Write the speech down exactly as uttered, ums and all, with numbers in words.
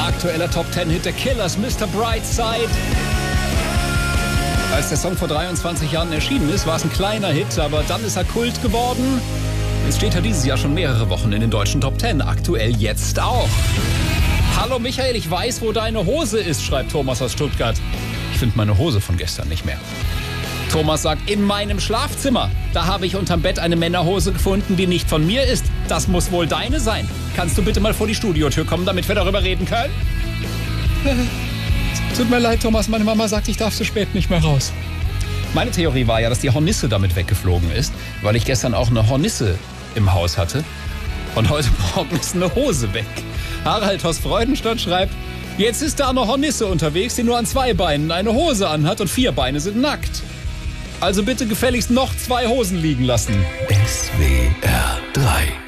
Aktueller Top Ten Hit der Killers, Mister Brightside. Als der Song vor dreiundzwanzig Jahren erschienen ist, war es ein kleiner Hit, aber dann ist er Kult geworden. Jetzt steht er dieses Jahr schon mehrere Wochen in den deutschen Top Ten, aktuell jetzt auch. Hallo Michael, ich weiß, wo deine Hose ist, schreibt Thomas aus Stuttgart. Ich finde meine Hose von gestern nicht mehr. Thomas sagt, in meinem Schlafzimmer. Da habe ich unterm Bett eine Männerhose gefunden, die nicht von mir ist. Das muss wohl deine sein. Kannst du bitte mal vor die Studiotür kommen, damit wir darüber reden können? Tut mir leid, Thomas, meine Mama sagt, ich darf so spät nicht mehr raus. Meine Theorie war ja, dass die Hornisse damit weggeflogen ist, weil ich gestern auch eine Hornisse im Haus hatte. Und heute Morgen ist eine Hose weg. Harald aus Freudenstadt schreibt, jetzt ist da eine Hornisse unterwegs, die nur an zwei Beinen eine Hose anhat und vier Beine sind nackt. Also bitte gefälligst noch zwei Hosen liegen lassen. S W R drei